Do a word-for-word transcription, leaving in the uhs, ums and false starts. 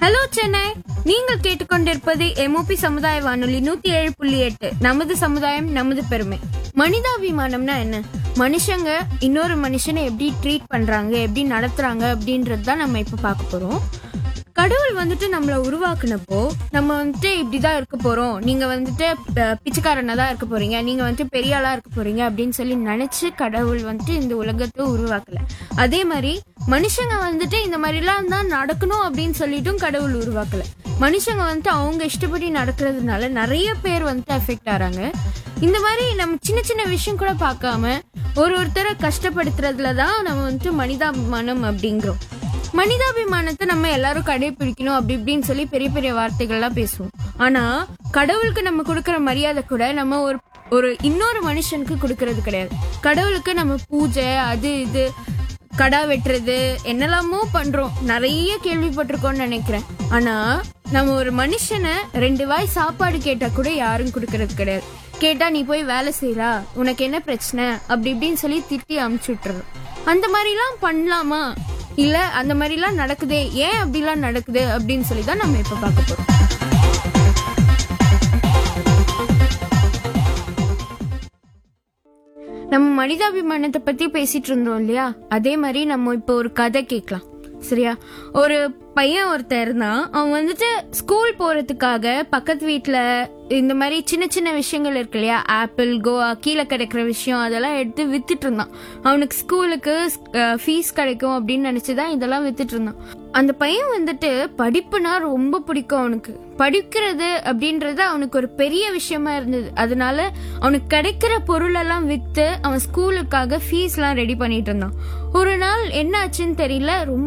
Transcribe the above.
Hello Chennai, நீங்கள் கேட்டுக்கொண்டிருப்பது MOP சமுதாய வானொலி நூத்தி ஏழு புள்ளி எட்டு. நமது சமுதாயம் நமது பெருமை. மனிதாபிமானம்னா என்ன? மனுஷங்க இன்னொரு மனுஷனை எப்படி ட்ரீட் பண்றாங்க, எப்படி நடத்துறாங்க அப்படின்றது தான் நம்ம இப்ப பார்க்க போறோம். கடவுள் வந்துட்டு நம்மள உருவாக்குனப்போ நம்ம வந்துட்டு இப்படிதான் இருக்க போறோம், நீங்க வந்துட்டு பிச்சைக்காரனா தான் இருக்க போறீங்க, நீங்க வந்துட்டு பெரிய ஆளா இருக்க போறீங்க அப்படின்னு சொல்லி நினைச்சு கடவுள் வந்துட்டு இந்த உலகத்தை உருவாக்கல. அதே மாதிரி மனுஷங்க வந்துட்டு இந்த மாதிரி எல்லாம் தான் நடக்கணும் அப்படின்னு சொல்லிட்டும் கடவுள் உருவாக்கல. மனுஷங்க வந்துட்டு அவங்க இஷ்டப்படி நடக்கிறதுனால நிறைய பேர் வந்துட்டு எஃபெக்ட் ஆறாங்க. இந்த மாதிரி நம்ம சின்ன சின்ன விஷயம் கூட பார்க்காம ஒரு ஒருத்தரை கஷ்டப்படுத்துறதுலதான் நம்ம வந்துட்டு மனிதாபிமானம் அப்படிங்கிறோம். மனிதாபிமானத்தை நம்ம எல்லாரும் கடைபிடிக்கணும் அப்படி இப்படின்னு சொல்லி பெரிய பெரிய வார்த்தைகள்லாம் பேசுவோம். ஆனா கடவுளுக்கு நம்ம கொடுக்கற மரியாதை கூட நம்ம ஒரு ஒரு இன்னொரு மனுஷனுக்கு கொடுக்கறது கிடையாது. கடவுளுக்கு நம்ம பூஜை, அது இது, கடா வெட்டுறது, என்னெல்லாமோ பண்றோம். நிறைய கேள்விப்பட்டிருக்கோம்னு நினைக்கிறேன். ஆனா நம்ம ஒரு மனுஷனை ரெண்டு வாய் சாப்பாடு கேட்டா கூட யாரும் கொடுக்கறது கிடையாது. கேட்டா நீ போய் வேலை செய்யறா, உனக்கு என்ன பிரச்சனை அப்படி இப்படின்னு சொல்லி திட்டி அமுச்சு விட்டுறோம். அந்த மாதிரிலாம் பண்ணலாமா? இல்ல அந்த மாதிரி எல்லாம் நடக்குதே, ஏன் அப்படிலாம் நடக்குது அப்படின்னு சொல்லி தான் நம்ம இப்ப பார்க்க போறோம். நம்ம மனிதாபிமானத்தை பத்தி பேசிட்டு இருந்தோம் இல்லையா? அதே மாதிரி நம்ம இப்ப ஒரு கதை கேட்கலாம், சரியா? ஒரு பையன் ஒருத்தர் இருந்தான். அவன் வந்துட்டு ஸ்கூல் போறதுக்காக பக்கத்து வீட்டுல இந்த மாதிரி சின்ன சின்ன விஷயங்கள் இருக்கு இல்லையா, ஆப்பிள், கோவா, கீழே கிடைக்கிற விஷயம், அதெல்லாம் எடுத்து வித்துட்டு இருந்தான். அவனுக்கு ஸ்கூலுக்கு ஃபீஸ் கிடைக்கும் அப்படின்னு நினைச்சுதான் இதெல்லாம் வித்துட்டு இருந்தான். அந்த பையன் வந்துட்டு படிப்புனா ரொம்ப பிடிக்கும். அவனுக்கு படிக்கிறது அப்படின்றது அவனுக்கு ஒரு பெரிய விஷயமா இருந்தது. அதனால அவனுக்கு கிடைக்கிற பொருள் எல்லாம் வித்து அவன் ஸ்கூலுக்காக ஃபீஸ் எல்லாம் ரெடி பண்ணிட்டு இருந்தான். ஒரு நாள் என்ன ஆச்சுன்னு தெரியல, ரொம்ப